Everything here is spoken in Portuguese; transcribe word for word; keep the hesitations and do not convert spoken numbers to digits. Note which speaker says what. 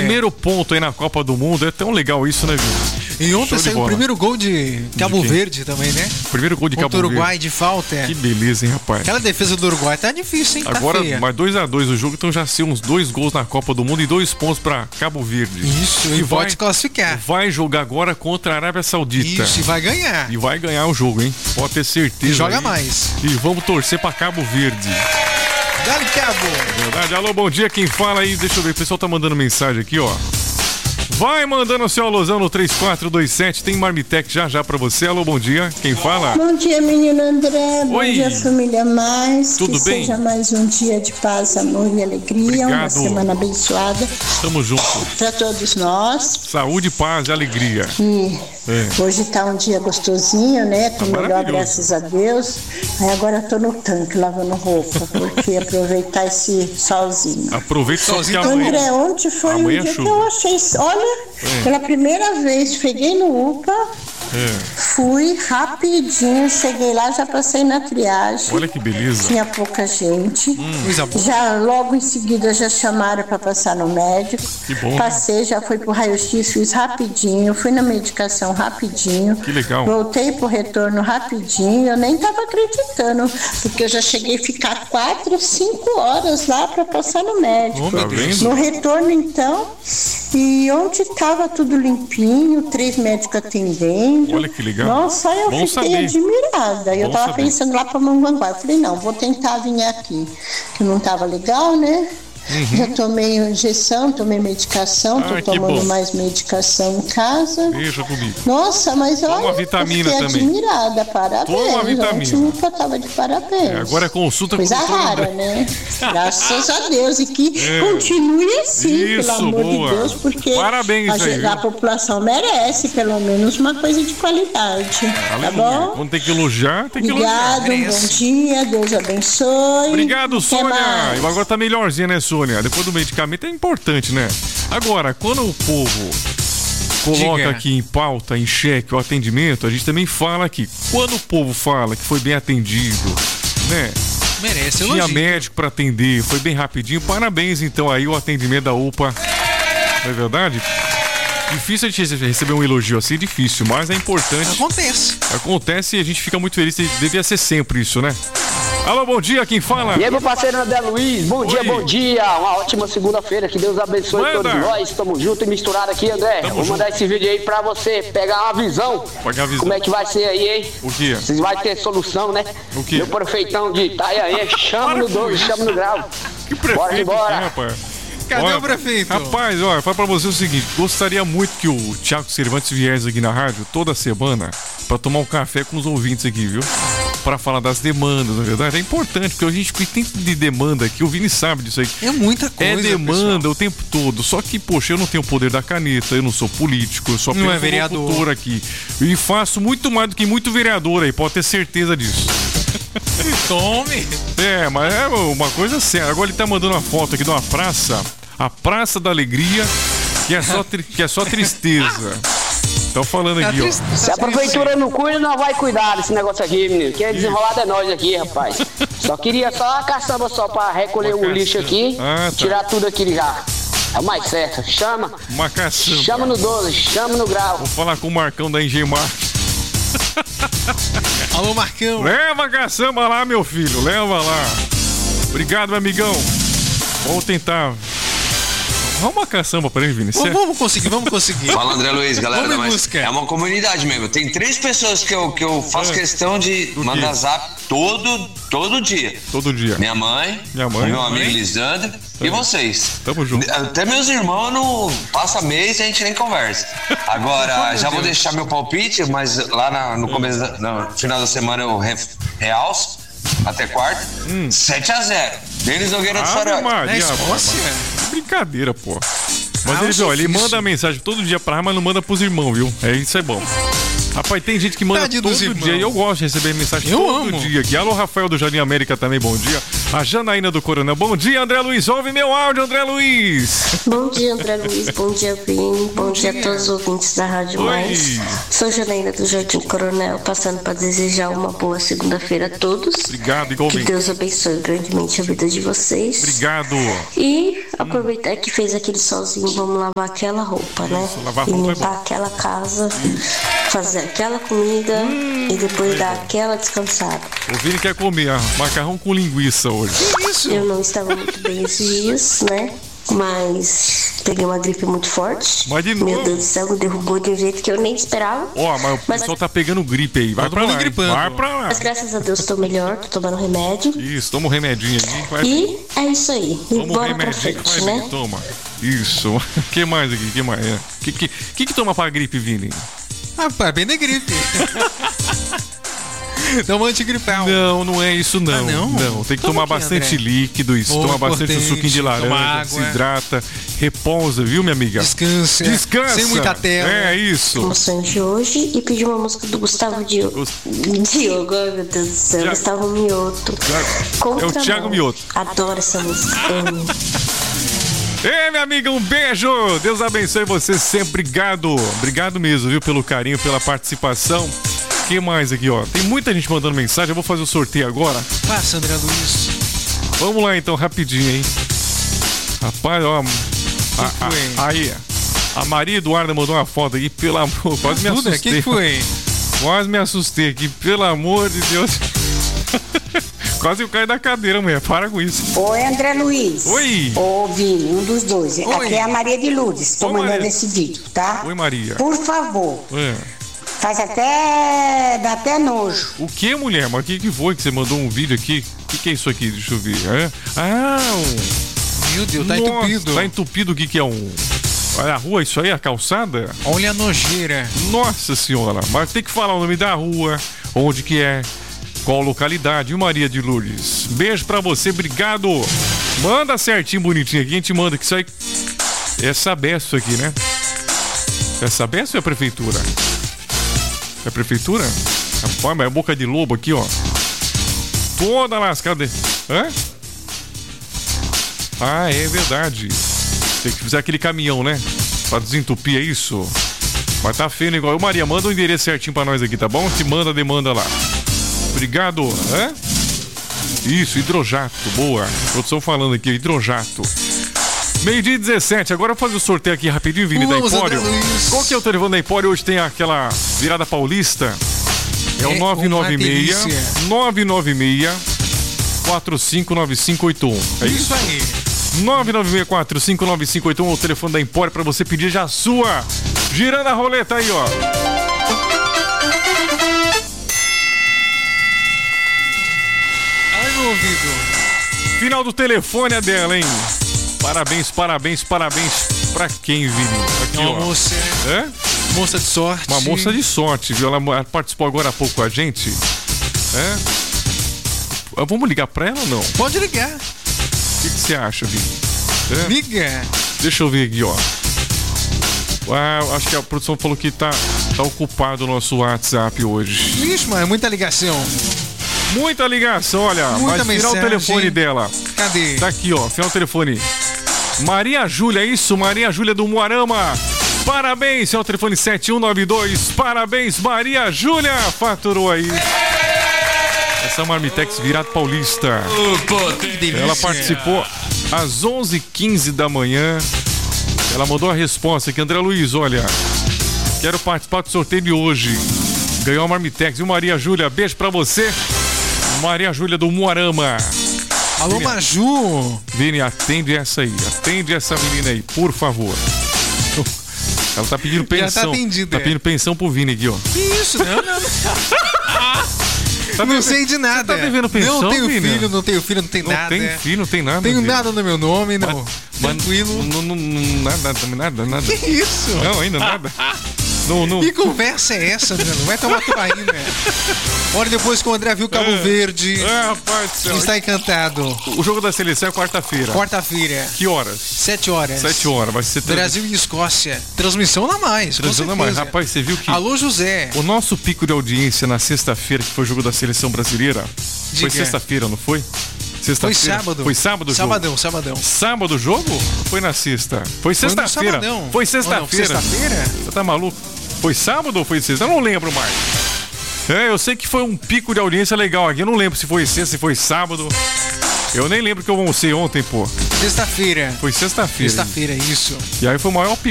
Speaker 1: Primeiro ponto aí na Copa do Mundo. É tão legal isso, né, Vini?
Speaker 2: E ontem saiu o primeiro gol de Cabo
Speaker 1: de
Speaker 2: Verde também, né?
Speaker 1: Primeiro gol de Cabo Verde.
Speaker 2: Contra o Uruguai de falta, é.
Speaker 1: Que beleza, hein, rapaz?
Speaker 2: Aquela defesa do Uruguai tá difícil, hein?
Speaker 1: Agora,
Speaker 2: tá feia.
Speaker 1: mais dois a dois o jogo, então já ser uns dois gols na Copa do Mundo e dois pontos pra Cabo Verde.
Speaker 2: Isso, e, e vai, pode se classificar.
Speaker 1: Vai jogar agora contra a Arábia Saudita.
Speaker 2: Isso, e vai ganhar.
Speaker 1: E vai ganhar o jogo, hein? Pode ter certeza.
Speaker 2: E joga
Speaker 1: aí.
Speaker 2: mais.
Speaker 1: E vamos torcer pra Cabo Verde.
Speaker 2: Dá-lhe, Cabo.
Speaker 1: É verdade. Alô, bom dia, quem fala aí? Deixa eu ver, o pessoal tá mandando mensagem aqui, ó. Vai mandando o seu alusão no três quatro dois sete. Tem Marmitec já já pra você. Alô, bom dia. Quem fala?
Speaker 3: Bom dia, menino André. Bom
Speaker 1: Oi.
Speaker 3: dia, família Mais.
Speaker 1: Tudo
Speaker 3: que
Speaker 1: bem?
Speaker 3: seja mais um dia de paz, amor e alegria.
Speaker 1: Obrigado.
Speaker 3: Uma semana abençoada.
Speaker 1: Tamo junto.
Speaker 3: Pra todos nós.
Speaker 1: Saúde, paz e alegria.
Speaker 3: E
Speaker 1: É.
Speaker 3: hoje tá um dia gostosinho, né? Tô
Speaker 1: Tá
Speaker 3: melhor,
Speaker 1: maravilhoso.
Speaker 3: graças a Deus. Aí agora eu tô no tanque lavando roupa, porque aproveitar esse solzinho.
Speaker 1: Aproveita só porque
Speaker 3: André,
Speaker 1: amanhã.
Speaker 3: ontem foi
Speaker 1: Amanhã
Speaker 3: um dia
Speaker 1: é
Speaker 3: que
Speaker 1: chuva.
Speaker 3: eu achei. Olha,
Speaker 1: É.
Speaker 3: pela primeira vez, cheguei no U P A.
Speaker 1: É.
Speaker 3: Fui rapidinho, cheguei lá, já passei na triagem.
Speaker 1: Olha que beleza.
Speaker 3: Tinha pouca gente.
Speaker 2: Coisa boa.
Speaker 3: Já logo em seguida já chamaram para passar no médico.
Speaker 1: Que bom.
Speaker 3: Passei, já fui pro raio-x, fiz rapidinho, fui na medicação rapidinho.
Speaker 1: Que legal.
Speaker 3: Voltei pro retorno rapidinho. Eu nem tava acreditando, porque eu já cheguei a ficar quatro, cinco horas lá para passar no médico.
Speaker 1: Ô, tá vendo?
Speaker 3: No retorno, então, e ontem tava tudo limpinho, três médicos atendendo.
Speaker 1: Olha que legal.
Speaker 3: Nossa, eu
Speaker 1: Bom
Speaker 3: fiquei
Speaker 1: saber.
Speaker 3: admirada. Eu
Speaker 1: Bom
Speaker 3: tava
Speaker 1: saber.
Speaker 3: pensando lá pra Mongaguá. Eu falei, não, vou tentar vir aqui. Que não tava legal, né? Já tomei injeção, tomei medicação,
Speaker 1: Uhum. Ah,
Speaker 3: tô
Speaker 1: que
Speaker 3: tomando
Speaker 1: bom.
Speaker 3: mais medicação em casa.
Speaker 1: Deixa comigo.
Speaker 3: Nossa, mas
Speaker 1: Toma
Speaker 3: olha,
Speaker 1: vitamina
Speaker 3: eu fiquei
Speaker 1: também.
Speaker 3: admirada, parabéns.
Speaker 1: Toma vitamina.
Speaker 3: Ontem o U P A tava de parabéns.
Speaker 1: É, agora é consulta com o
Speaker 3: Coisa
Speaker 1: doutor
Speaker 3: rara,
Speaker 1: André.
Speaker 3: né? Graças a Deus. E que
Speaker 1: É.
Speaker 3: continue assim,
Speaker 1: Isso,
Speaker 3: pelo amor
Speaker 1: boa.
Speaker 3: de Deus, porque
Speaker 1: Parabéns
Speaker 3: a,
Speaker 1: aí,
Speaker 3: gente-
Speaker 1: viu?
Speaker 3: a população merece pelo menos uma coisa de qualidade. Tá
Speaker 1: Aleluia.
Speaker 3: bom?
Speaker 1: Quando tem que elogiar, tem que elogiar.
Speaker 3: Obrigado, um bom dia, Deus abençoe.
Speaker 1: Obrigado,
Speaker 3: Até
Speaker 1: Sônia.
Speaker 3: mais.
Speaker 1: E agora tá melhorzinha, né, Sônia? Depois do medicamento é importante, né? Agora, quando o povo coloca
Speaker 2: Diga.
Speaker 1: aqui em pauta, em xeque o atendimento, a gente também fala aqui. Quando o povo fala que foi bem atendido, né?
Speaker 2: Merece
Speaker 1: Tinha
Speaker 2: elogio.
Speaker 1: médico pra atender, foi bem rapidinho. Parabéns, então, aí o atendimento da U P A. Não é verdade? Difícil a gente receber um elogio assim, difícil, mas é importante.
Speaker 2: Acontece.
Speaker 1: Acontece e a gente fica muito feliz. Devia ser sempre isso, né? Alô, bom dia, quem fala?
Speaker 4: E aí, meu parceiro André Luiz, bom
Speaker 1: Oi.
Speaker 4: dia, bom dia. Uma ótima segunda-feira, que Deus abençoe
Speaker 1: Manda.
Speaker 4: todos nós. Tamo junto e misturado aqui, André.
Speaker 1: Tamo
Speaker 4: Vou
Speaker 1: junto.
Speaker 4: mandar esse vídeo aí pra você pegar uma visão.
Speaker 1: Pegar a visão.
Speaker 4: Como é que vai ser aí, hein?
Speaker 1: O quê?
Speaker 4: Vocês vai ter solução, né?
Speaker 1: O quê?
Speaker 4: Meu prefeitão de Itanhaém, chama
Speaker 1: Para
Speaker 4: no
Speaker 1: com
Speaker 4: doze,
Speaker 1: isso.
Speaker 4: chama no grau.
Speaker 1: Que prefeito
Speaker 4: Bora embora.
Speaker 1: aqui, rapaz?
Speaker 2: Cadê
Speaker 1: Olha,
Speaker 2: o prefeito?
Speaker 1: Rapaz, olha, fala pra você o seguinte: gostaria muito que o Thiago Cervantes viesse aqui na rádio toda semana pra tomar um café com os ouvintes aqui, viu? Pra falar das demandas, na verdade. É importante, porque a gente tem tanto de demanda aqui, o Vini sabe disso aí.
Speaker 2: É muita coisa,
Speaker 1: É demanda
Speaker 2: pessoal.
Speaker 1: o tempo todo. Só que, poxa, eu não tenho o poder da caneta, eu não sou político, eu sou
Speaker 2: Não
Speaker 1: apenas
Speaker 2: é vereador.
Speaker 1: um locutor aqui. E faço muito mais do que muito vereador aí, pode ter certeza disso.
Speaker 2: Tome.
Speaker 1: É, mas é uma coisa séria. Agora ele tá mandando uma foto aqui de uma praça, a Praça da Alegria, que é só, tri- que é só tristeza. Estão falando
Speaker 2: Tá
Speaker 1: aqui, ó.
Speaker 2: triste-
Speaker 4: Se a prefeitura não cuida, não vai cuidar desse negócio aqui, menino. Quem é desenrolado é nós aqui, rapaz. Só queria só a caçamba só pra recolher
Speaker 1: Uma
Speaker 4: o lixo
Speaker 1: caçamba.
Speaker 4: aqui,
Speaker 1: Ah, tá.
Speaker 4: tirar tudo aqui já. É o mais certo. Chama.
Speaker 1: Uma caçamba.
Speaker 4: Chama no doze, chama no grau.
Speaker 1: Vou falar com o Marcão da Engemar.
Speaker 2: Alô, Marcão.
Speaker 1: Leva a caçamba lá, meu filho. Leva lá. Obrigado, meu amigão. Vamos tentar. Arruma uma caçamba pra ele, Vini.
Speaker 2: Vamos, vamos conseguir, vamos conseguir.
Speaker 5: Fala, André Luiz, galera
Speaker 2: Vamos
Speaker 5: da
Speaker 2: em
Speaker 5: Mais.
Speaker 2: busca.
Speaker 5: É uma comunidade mesmo. Tem três pessoas que eu, que eu faço
Speaker 1: É.
Speaker 5: questão de
Speaker 1: Do
Speaker 5: mandar
Speaker 1: quê?
Speaker 5: zap todo, todo dia.
Speaker 1: Todo dia.
Speaker 5: Minha mãe,
Speaker 1: Minha mãe.
Speaker 5: meu amigo
Speaker 2: Mãe.
Speaker 5: Lisandro e vocês.
Speaker 1: Tamo junto.
Speaker 5: Até meus irmãos não passa mês e a gente nem conversa. Agora, já vou deixar meu palpite, mas lá na- no começo, da- no final da semana eu re, realço. Até quarta, sete a zero. Denis Nogueira do
Speaker 1: Ave
Speaker 5: Sarau.
Speaker 1: Maria,
Speaker 2: É
Speaker 1: rapaz.
Speaker 2: Escócia?
Speaker 1: Brincadeira, pô. Mas
Speaker 2: Ah,
Speaker 1: ele,
Speaker 2: isso é
Speaker 1: ó, ele
Speaker 2: difícil.
Speaker 1: manda mensagem todo dia pra lá, mas não manda pros irmãos, viu? É, isso é bom. Rapaz, tem gente que manda
Speaker 2: Tadinho
Speaker 1: todo
Speaker 2: dos
Speaker 1: dia
Speaker 2: irmãos.
Speaker 1: e eu gosto de receber mensagem
Speaker 2: Eu
Speaker 1: todo
Speaker 2: amo.
Speaker 1: dia aqui. Alô, Rafael do Jardim América também, bom dia. A Janaína do Coronel, bom dia, André Luiz. Ouve meu áudio, André Luiz.
Speaker 3: Bom dia, André Luiz. Bom dia, Vini. Bom dia a todos os ouvintes da Rádio
Speaker 1: Oi.
Speaker 3: Mais. Sou Janaína do Jardim Coronel, passando para desejar uma boa segunda-feira a todos.
Speaker 1: Obrigado,
Speaker 3: Que
Speaker 1: igualmente.
Speaker 3: Deus abençoe grandemente a vida de vocês.
Speaker 1: Obrigado.
Speaker 3: E aproveitar que fez aquele solzinho, vamos lavar aquela roupa, né?
Speaker 1: Isso, lavar
Speaker 3: e
Speaker 1: roupa é
Speaker 3: limpar
Speaker 1: bom.
Speaker 3: aquela casa, fazer aquela comida e depois dar aquela descansada.
Speaker 1: O Vini quer comer ah, macarrão com linguiça hoje.
Speaker 2: Que isso?
Speaker 3: Eu não estava muito bem esses dias, né? Mas peguei uma gripe muito forte.
Speaker 1: Mas de
Speaker 3: Meu
Speaker 1: novo?
Speaker 3: Deus do céu, me derrubou de um jeito que eu nem esperava.
Speaker 1: Ó, mas o
Speaker 3: Mas-
Speaker 1: pessoal tá pegando gripe aí. Vai
Speaker 2: Todo
Speaker 1: pra
Speaker 2: mundo
Speaker 1: lá, hein?
Speaker 2: gripando.
Speaker 1: Vai pra lá.
Speaker 3: Mas graças a Deus estou melhor, tô tomando remédio.
Speaker 1: Isso, toma um remedinho aí. Vai...
Speaker 3: E é isso aí. E
Speaker 1: Toma um
Speaker 3: bora pra
Speaker 1: remedinho que
Speaker 3: frente,
Speaker 1: vai
Speaker 3: né?
Speaker 1: bem. Toma. Isso. O que mais aqui? que mais? É. Que, que, que que toma pra gripe, Vini?
Speaker 2: Rapaz, bem da gripe. Dá um antigripal.
Speaker 1: Não, não é isso não.
Speaker 2: Ah, não?
Speaker 1: tem que
Speaker 2: Como
Speaker 1: tomar
Speaker 2: que é,
Speaker 1: bastante
Speaker 2: André?
Speaker 1: líquido, isso.
Speaker 2: Oh,
Speaker 1: Toma bastante
Speaker 2: importante.
Speaker 1: suquinho de laranja,
Speaker 2: Toma água.
Speaker 1: se hidrata, repousa, viu, minha amiga?
Speaker 2: Descansa.
Speaker 1: Descansa.
Speaker 2: Sem muita tela.
Speaker 1: É isso.
Speaker 3: Emoções de hoje e pedi uma música do Gustavo Diogo.
Speaker 1: Gust-
Speaker 3: Diogo, ai meu Deus do céu,
Speaker 1: Thiago.
Speaker 3: Gustavo Mioto.
Speaker 1: É o Thiago Mioto.
Speaker 3: Adoro essa música. amo.
Speaker 1: Ei, minha amiga, um beijo. Deus abençoe você sempre. Obrigado. Obrigado mesmo, viu, pelo carinho, pela participação. O que mais aqui, ó? Tem muita gente mandando mensagem. Eu vou fazer o sorteio agora.
Speaker 2: Passa, André Luiz.
Speaker 1: Vamos lá, então, rapidinho, hein? Rapaz, ó. a- a-
Speaker 2: foi?
Speaker 1: aí, a Maria Eduarda mandou uma foto aqui, pelo amor. Quase me
Speaker 2: Duda, o
Speaker 1: assustei.
Speaker 2: que foi?
Speaker 1: Quase me assustei aqui, pelo amor de Deus. Quase eu caio da cadeira, mulher. Para com isso.
Speaker 6: Oi, André Luiz.
Speaker 1: Oi.
Speaker 6: Ô, Vini, um dos dois.
Speaker 2: Oi.
Speaker 6: Aqui é a Maria de Lourdes. Tô
Speaker 1: Oi,
Speaker 6: mandando
Speaker 1: Maria.
Speaker 6: esse vídeo, tá?
Speaker 1: Oi, Maria.
Speaker 6: Por favor.
Speaker 1: É.
Speaker 6: Faz até. dá até nojo.
Speaker 1: O que, mulher? Mas o que, que foi que você mandou um vídeo aqui? O que, que é isso aqui? Deixa eu ver. É? Ah, um...
Speaker 2: Meu Deus, tá
Speaker 1: Nossa,
Speaker 2: entupido.
Speaker 1: Tá entupido. O que, que é um. Olha a rua, isso aí, a calçada?
Speaker 2: Olha a nojeira.
Speaker 1: Nossa senhora, mas tem que falar o nome da rua, onde que é, qual localidade, viu, Maria de Lourdes? Beijo pra você, obrigado. Manda certinho, bonitinho aqui, a gente manda que isso aí é Sabesp aqui, né? É Sabesp ou é prefeitura? É prefeitura? Rapaz, mas é boca de lobo aqui, ó. Toda lascada. Hã? Ah, é verdade. Tem que fazer aquele caminhão, né? Pra desentupir, é isso? Mas tá feio, igual. Ô, Maria, manda o endereço certinho pra nós aqui, tá bom? Te manda a demanda lá. Obrigado. Hã? Isso, hidrojato. Boa. Produção falando aqui, hidrojato. Meio-dia e dezessete. Agora eu vou fazer o sorteio aqui rapidinho, Vini, da
Speaker 2: Vamos,
Speaker 1: Empório.
Speaker 2: André Luiz.
Speaker 1: Qual que é o telefone da Empório? Hoje tem aquela virada paulista. É o
Speaker 2: É
Speaker 1: nove nove
Speaker 2: uma
Speaker 1: seis
Speaker 2: delícia.
Speaker 1: nove nove seis quatro cinco nove cinco oito um. É isso?
Speaker 2: Isso aí.
Speaker 1: nove nove seis quatro cinco nove cinco oito um é o telefone da Empório pra você pedir já a sua. Girando a roleta aí, ó.
Speaker 2: Ai, meu ouvido.
Speaker 1: Final do telefone é dela, hein? Parabéns, parabéns, parabéns. Pra quem, Vini? Aqui,
Speaker 2: É uma
Speaker 1: ó.
Speaker 2: moça,
Speaker 1: É?
Speaker 2: moça de sorte.
Speaker 1: Uma moça de sorte, viu? Ela ela participou agora há pouco com a gente. É? Vamos ligar pra ela ou não? O
Speaker 2: Pode ligar.
Speaker 1: que que você acha, Vini? É?
Speaker 2: Liga.
Speaker 1: Deixa eu ver aqui, ó. Ah, acho que a produção falou que tá, tá ocupado o nosso WhatsApp hoje.
Speaker 2: Vixe, mas é muita ligação.
Speaker 1: Muita ligação, olha.
Speaker 2: Muita
Speaker 1: Mas final o
Speaker 2: mensagem.
Speaker 1: telefone dela.
Speaker 2: Cadê?
Speaker 1: Tá aqui, ó. Final o telefone. Maria Júlia, isso, Maria Júlia do Moarama. Parabéns, é o telefone sete um nove dois. Parabéns, Maria Júlia. Faturou aí. Essa Marmitex virado paulista.
Speaker 2: Que delícia.
Speaker 1: Ela participou às onze e quinze da manhã. Ela mandou a resposta aqui. André Luiz, olha. Quero participar do sorteio de hoje. Ganhou a Marmitex. Viu, Maria Júlia? Beijo pra você. Maria Júlia do Moarama.
Speaker 2: Alô, Maju.
Speaker 1: Vini, atende essa aí. Atende essa menina aí, por favor. Ela tá pedindo
Speaker 2: Já tá
Speaker 1: pensão.
Speaker 2: atendida,
Speaker 1: Tá
Speaker 2: é.
Speaker 1: pedindo pensão pro Vini aqui, ó.
Speaker 2: Que isso? Não, não. não sei de nada.
Speaker 1: Você tá devendo pensão,
Speaker 2: Não tenho
Speaker 1: Vini?
Speaker 2: filho, não tenho filho, não tenho
Speaker 1: Não
Speaker 2: nada.
Speaker 1: tem filho, não tem nada.
Speaker 2: Tenho
Speaker 1: Vini.
Speaker 2: nada no meu nome, não.
Speaker 1: Mas-
Speaker 2: Tranquilo.
Speaker 1: Não, não, não, nada, nada, nada.
Speaker 2: Que isso?
Speaker 1: Não, ainda nada. Não, não...
Speaker 2: Que conversa é essa, né? Não vai tomar tubaína. Olha, depois que o André viu Cabo
Speaker 1: É.
Speaker 2: Verde,
Speaker 1: É, rapaz do céu.
Speaker 2: está encantado.
Speaker 1: O jogo da seleção é quarta-feira.
Speaker 2: Quarta-feira,
Speaker 1: Que horas?
Speaker 2: sete horas.
Speaker 1: Sete horas. Vai ser trans-
Speaker 2: Brasil e Escócia. Transmissão na mais.
Speaker 1: transmissão
Speaker 2: com
Speaker 1: da mais.
Speaker 2: certeza.
Speaker 1: Rapaz, você viu que
Speaker 2: Alô, José.
Speaker 1: o nosso pico de audiência na sexta-feira, que foi o jogo da seleção brasileira, foi
Speaker 2: Diga.
Speaker 1: sexta-feira, não foi?
Speaker 2: Foi
Speaker 1: Sexta-feira.
Speaker 2: sábado.
Speaker 1: Foi sábado o jogo?
Speaker 2: Sabadão, sabadão.
Speaker 1: Sábado o jogo? Ou foi na sexta? Foi
Speaker 2: Foi no
Speaker 1: sexta-feira.
Speaker 2: sabadão.
Speaker 1: Foi
Speaker 2: Ou não,
Speaker 1: sexta-feira.
Speaker 2: Sexta-feira?
Speaker 1: Você tá maluco? Foi sábado ou foi sexta? Eu não lembro mais. É, eu sei que foi um pico de audiência legal aqui. Eu não lembro se foi sexta, se foi sábado. Eu nem lembro que eu almocei ontem, pô.
Speaker 2: Sexta-feira.
Speaker 1: Foi sexta-feira.
Speaker 2: Sexta-feira, isso.
Speaker 1: E aí foi o maior pico.